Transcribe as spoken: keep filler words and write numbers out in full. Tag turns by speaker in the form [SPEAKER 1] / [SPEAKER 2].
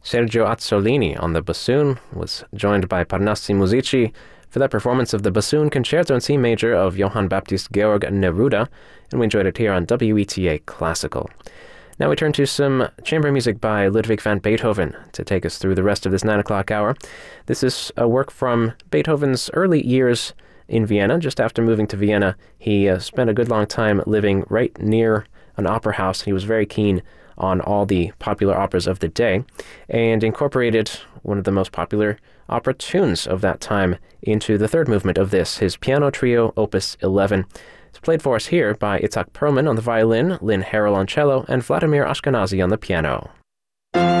[SPEAKER 1] Sergio Azzolini on the bassoon was joined by Parnassi Musici for that performance of the Bassoon Concerto in C major of Johann Baptist Georg Neruda, and we enjoyed it here on W E T A Classical. Now we turn to some chamber music by Ludwig van Beethoven to take us through the rest of this nine o'clock hour. This is a work from Beethoven's early years in Vienna. Just after moving to Vienna, he uh, spent a good long time living right near an opera house. He was very keen on all the popular operas of the day and incorporated one of the most popular opera tunes of that time into the third movement of this, his piano trio, Opus eleven. It's played for us here by Itzhak Perlman on the violin, Lynn Harrell on cello, and Vladimir Ashkenazy on the piano.